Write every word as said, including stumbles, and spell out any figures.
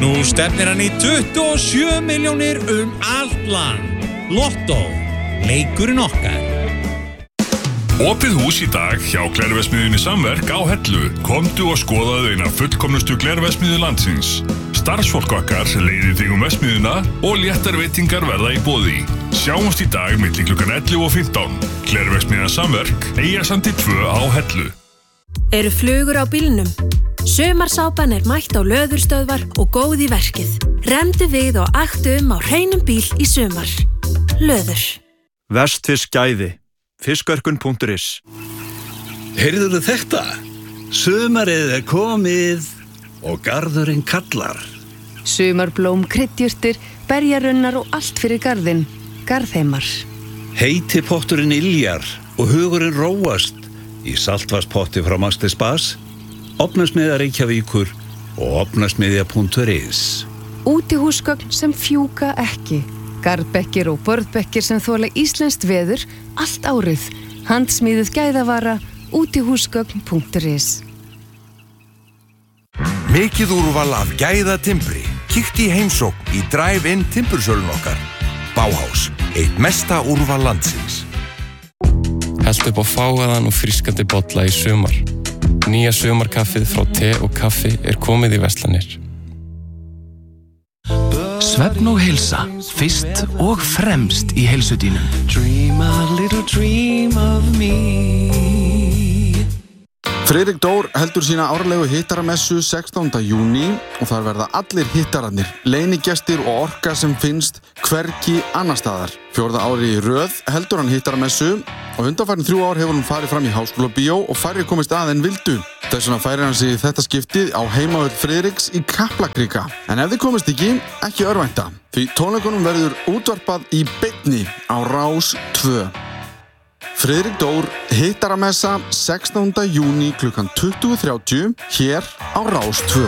Nú stefnir hann í tuttugu og sjö milljónir um allt land. Lottó, leikurinn okkar. Opið hús í dag hjá Glerverksmiðjunni Samverk á Hellu. Komdu og skoðaðu eina fullkomnustu glerverksmiðju landsins. Starfsfólk okkar leiðir þig um verksmiðjuna og léttar veitingar verða í boði. Sjáumst í dag milli klukkan ellefu og fimmtán. Glerverksmiðjan Samverk, Eyjasandi tvö á Hellu. Eru flugur á bílnum? Sumarsápan er mætt á löðurstöðvar og góð í verkið. Remdu við og aktu um á hreinum bíl í sumar. Löður. Vestfisk gæði. Fiskverkun punktur is. Heyrðuðu þetta? Sumarið er komið og garðurinn kallar. Sumarblóm, kryddjurtir, berjarunnar og allt fyrir garðinn. Garðheimar. Heiti potturinn iljar og hugurinn róast í saltvarspotti frá Master Spas, Ofnasmiðja Reykjavíkur og ofnasmiðja punktur is. Útihúsgögn sem fjúka ekki. Garðbekkir og borðbekkir sem þola íslenskt veður allt árið. Handsmíðuð gæðavara, útihúsgögn punktur is. Mikið úrval af gæða timbri. Kíktu í heimsókn í Drive-in timbursölun okkar. Bauhaus, eitt mesta úrval landsins. Hellt upp á fágaðan og frískandi bolla í sumar. Nýja sumarkaffið frá te og kaffi er komið í verslanir. Svefn og heilsa, fyrst og fremst í heilsudínum. Dream a little dream of me. Friðrik Dór heldur sína árlegu hittaramessu sextánda júní og þar verða allir hittararnir, leynigestir og orka sem finnst hvergi annar staðar. Fjórða ári í röð heldur hann hittaramessu og undanfarin þrjú ár hefur hann farið fram í Háskólabíó og færri komist að en vildu. Þess vegna færir hann sig þetta skiptið á heimavöll Friðriks í Kaplakrika. En ef þið komist ekki, ekki örvænta, því tónleikunum verður útvarpað í beinni á Rás tvö. Friðrik Dór hittaramessa sextánda júní klukkan tuttugu þrjátíu hér á Rás tvö.